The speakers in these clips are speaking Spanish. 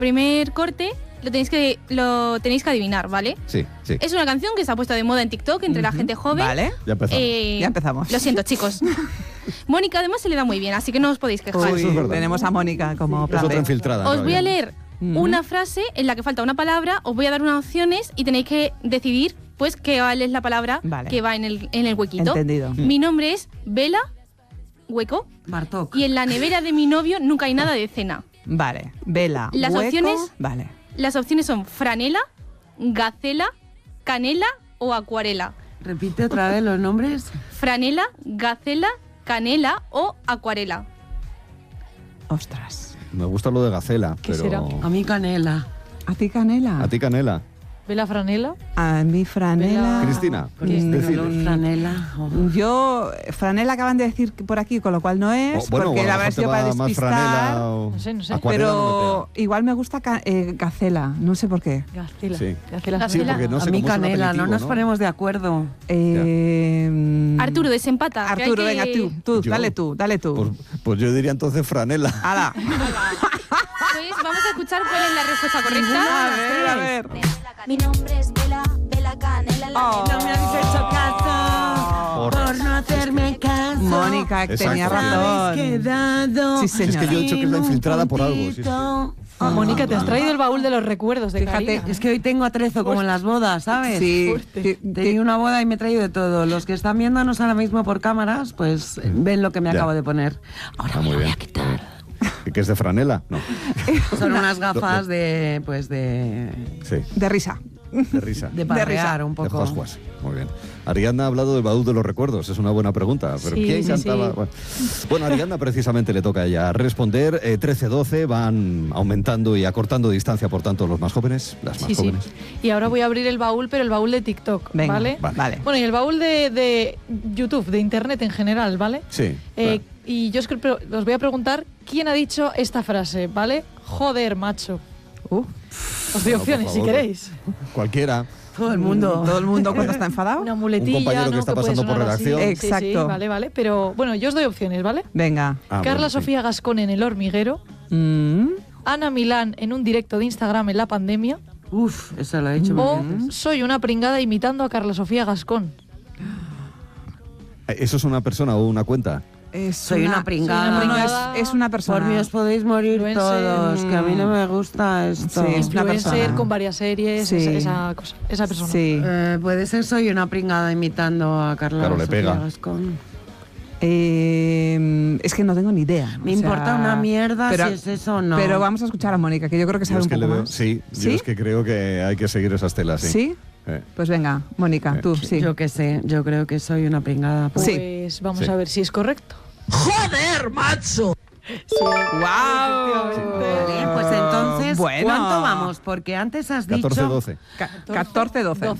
primer corte lo tenéis que adivinar, ¿vale? Sí. Es una canción que se ha puesto de moda en TikTok entre la gente joven. Vale. Ya empezamos. Lo siento, chicos. Mónica además se le da muy bien, así que no os podéis quejar. Uy, eso es verdad. Tenemos a Mónica como Es otra infiltrada. Os voy a leer una frase en la que falta una palabra, os voy a dar unas opciones y tenéis que decidir pues cuál es la palabra que va en el huequito. Entendido. Mi nombre es Vela, hueco. Bartok. Y en la nevera de mi novio nunca hay nada de cena. Vale. Vela, Las hueco. opciones. Vale. Las opciones son franela, gacela, canela o acuarela. Repite otra vez los nombres. Franela, gacela, canela o acuarela. Ostras. Me gusta lo de gacela, ¿Qué pero... será? A mí canela. ¿A ti canela? ¿A ti canela? ¿Vela franela? A mí franela. Cristina, Color franela. Yo, franela acaban de decir por aquí, con lo cual no es, porque la verdad para despistar. No sé. Pero igual me gusta gacela, no sé por qué. Gacela. Sí. Gacela. Sí, porque no sé a mí cómo es un canela, aperitivo, no nos ponemos de acuerdo. Arturo, desempata. que Arturo, hay que- venga, tú, ¿Yo? dale tú. Pues yo diría entonces franela. ¡Hala! Pues vamos a escuchar cuál es la respuesta correcta. A ver. Mi nombre es Vela Canela. Oh. No me habéis hecho caso por no hacerme caso. Mónica, Exacto. tenía Habéis razón. quedado. Sí, Es que señora. yo he dicho que es la infiltrada por algo. Sí, sí. Mónica, te has traído el baúl de los recuerdos de Fíjate, Karina. Es que hoy tengo atrezo como en las bodas, ¿sabes? Sí. Tenía una boda y me he traído de todo. Los que están viéndonos ahora mismo por cámaras, pues ven lo que me Ya. acabo de poner. Ahora Ah, muy me lo voy bien. a quitar. ¿Que es de franela? No. Son unas gafas de, pues de De risa. De risa. de parrear un De poco. juas. Muy bien. Ariadna ha hablado del baúl de los recuerdos. Es una buena pregunta. Pero Sí, ¿quién sí, cantaba? sí. Bueno, Ariadna precisamente le toca a ella responder. 13-12 van aumentando y acortando distancia, por tanto, los más jóvenes, las más Sí. jóvenes. Y ahora voy a abrir el baúl, pero el baúl de TikTok, Venga, ¿vale? vale. Bueno, y el baúl de YouTube, de Internet en general, ¿vale? Sí. Claro. Y yo os voy a preguntar quién ha dicho esta frase, ¿vale? Joder, macho. Os doy No, por opciones si favor. queréis. Cualquiera. Todo el mundo. Todo el mundo cuando está enfadado. Una muletilla, Un compañero que ¿no? está puede pasando por sonar así. redacción. Sí, Exacto. sí, vale. Pero bueno, yo os doy opciones, ¿vale? Venga. Carla bueno, sí. Sofía Gascón en El Hormiguero. Ana Milán en un directo de Instagram en la pandemia. Uf, eso lo he hecho O muy bien. soy una pringada imitando a Carla Sofía Gascón. ¿Eso es una persona o una cuenta? Soy una pringada. soy una No, pringada. es una persona. Por mí os podéis morir Influencer. todos, que a mí no me gusta esto. Sí, es una Influencer persona. con varias series, Sí. esa cosa, esa persona. Sí. Puede ser soy una pringada imitando a Carla Claro, le Sofía pega. Gascón. Es que no tengo ni idea. Me importa una mierda si es eso o no. Pero vamos a escuchar a Mónica, que yo creo que Yo sabe es un que poco le veo- más. Sí, ¿Sí? yo es que creo que hay que seguir esas telas. Sí. ¿Sí? Pues venga, Mónica, tú, sí. Yo qué sé, yo creo que soy una pringada. Pues Sí. vamos Sí. a ver si es correcto. ¡Joder, macho! ¡Wow! Vale, pues entonces, Bueno. ¿cuánto vamos? Porque antes has dicho... 14-12. 14-12.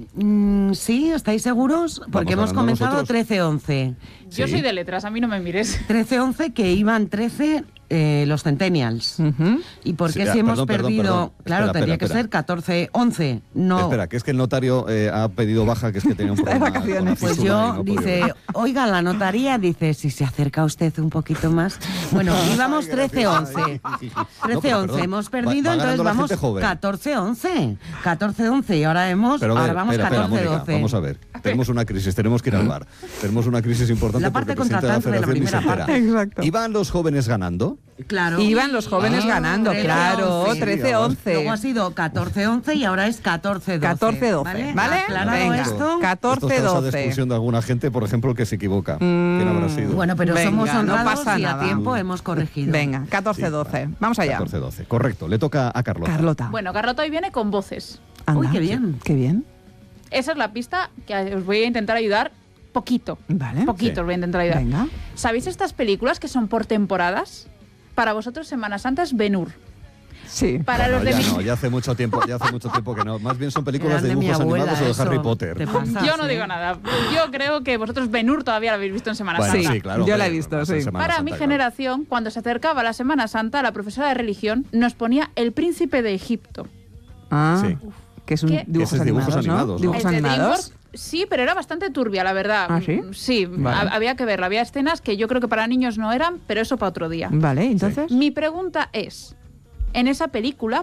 Sí, ¿estáis seguros? Porque hemos ganando comenzado nosotros. 13-11. Yo Sí. soy de letras, a mí no me mires. 13-11 que iban 13 los centennials. ¿Y por qué Sí, si hemos perdón, perdido? Claro, Espera, tendría que espera. ser 14-11. No. Espera, que es que el notario ha pedido baja, que es que tenía un problema. vacaciones. con la Pues fisura y yo, no podía dice, venir. oiga, la notaría, dice, si se acerca usted un poquito más. Bueno, íbamos 13-11. 13-11, hemos perdido, va entonces ganando la vamos gente joven. 14-11. 14-11 y ahora Pero a ver, vamos espera, 14-12. Mónica, vamos a ver. Tenemos una crisis, tenemos que ir al bar. Tenemos una crisis importante La parte porque el presidente contratante de la Federación ni se primera entera. parte. Exacto. ¿Iban los jóvenes ganando? Claro. Iban los jóvenes ganando, 13-11. claro, Sí, 13-11. Luego ha sido 14-11 y ahora es 14-12. 14-12, ¿vale? Aclarado Venga. esto. Esto causa de 14-12. expulsión de alguna gente, por ejemplo, el que se equivoca. ¿Quién habrá sido? Bueno, pero Venga, somos no honrados pasa y a nada. tiempo hemos corregido. Venga, 14-12. Vamos allá. 14-12. Correcto, le toca a Carlota. Carlota. Bueno, Carlota hoy viene con voces. Anda. Uy, qué bien. Qué bien. Esa es la pista que os voy a intentar ayudar poquito. Vale. Poquito Sí. os voy a intentar ayudar. Venga. ¿Sabéis estas películas que son por temporadas? Para vosotros Semana Santa es Ben-Hur. Sí. Para los de ya mi... no, ya hace mucho tiempo que no. Más bien son películas Eran de de mi dibujos abuela, animados o de eso. Harry Potter. Te pasa, Yo no sí. digo nada. Yo creo que vosotros Ben-Hur todavía lo habéis visto en Semana Bueno, Santa. sí, claro. Yo hombre, la he visto, pues sí. en Semana Para Santa, mi claro. generación, cuando se acercaba la Semana Santa, la profesora de religión nos ponía El Príncipe de Egipto. Ah, Sí. que es un Que dibujos ese es dibujos animados, animados, ¿no? Dibujos El de animados. DreamWorks, sí, pero era bastante turbia, la verdad. ¿Ah, sí? Sí, Vale. había que verlo. Había escenas que yo creo que para niños no eran, pero eso para otro día. Vale, entonces. Mi pregunta es, en esa película